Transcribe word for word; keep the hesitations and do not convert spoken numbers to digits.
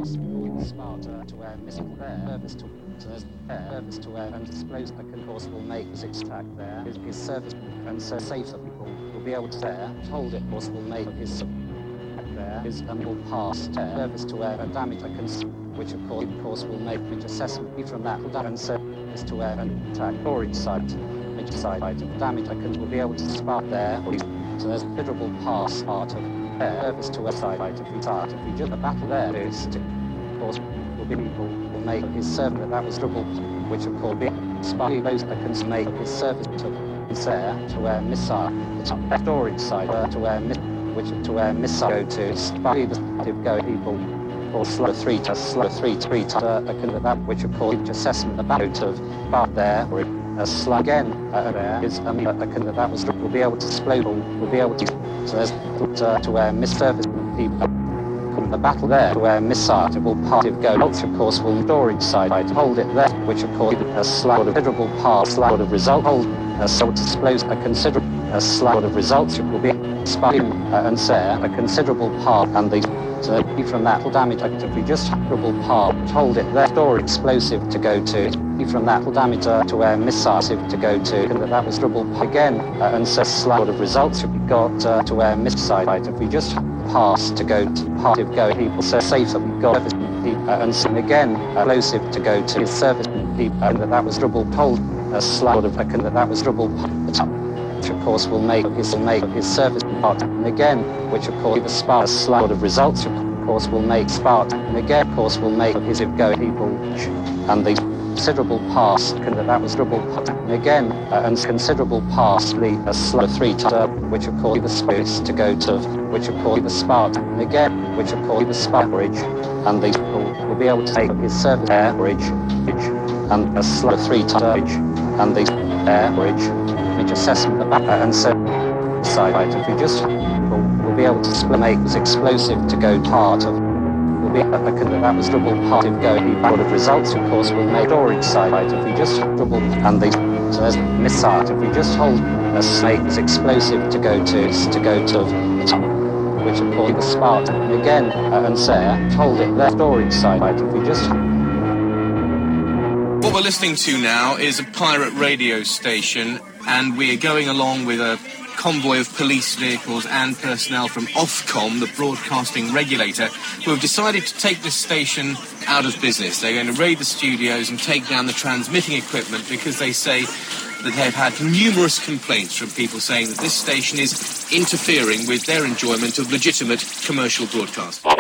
Sparta to where missile there, service to air, service to air, and explosive of course will make the six attack there. His, his service and so safer people will be able to there, hold it, course will make his attack there. His and will pass air, service to air, and damage I can which of course, of course will make which assessment from that and service to air and attack storage site, which side item damage I can will be able to spark there. So there's a considerable pass part of air, service to air side item. If we start, if we just a battle there is to of course will be people will make his servant that, that was double, which of course be sparking those that can make his service to his air to where missile the storage side uh, to where which to where missile go to sparking the go people or slow three to slow three three to uh, that which of course assessment about of part there or a slug again uh, there is um, uh, that was will be able to explode will be able to so there's uh, to where miss service people the battle there where missile will part of go ultra course will storage side hold it there which of course a slight of considerable part slight of result hold a sort of explodes a considerable a slight of results it will be sparking uh, and say a considerable part and the so from that will damage if we just considerable part hold it there store explosive to go to from that will damage uh, to where missile to go to and that, that was double again uh, and so slight of results if we got uh, to where missile if we just pass to go to part of go people so safer we got uh, and so again explosive to go to his service people and that, that was double told a slight of and that, that was double which of course will make his make his service part and again which of course the spark slight of results of course will make spark and again of course will make his go people and the considerable pass and that, that was double and again uh, and considerable pass lead a slow three to uh, which of course the space to go to which of course the spark and again which of course the spark bridge and the will, will be able to take his service air bridge and a slow three to bridge and the air bridge which assessment the back and so side if we just will, will be able to split make this explosive to go part of will be a that was double part of go part of results of course will make storage side if we just double and the so there's missile if we just hold a snake this explosive to go to to go to which of course the spark and again uh, and say hold it there storage side if we just what we're listening to now is a pirate radio station and we're going along with a convoy of police vehicles and personnel from Ofcom, the broadcasting regulator, who have decided to take this station out of business. They're going to raid the studios and take down the transmitting equipment because they say that they've had numerous complaints from people saying that this station is interfering with their enjoyment of legitimate commercial broadcasting.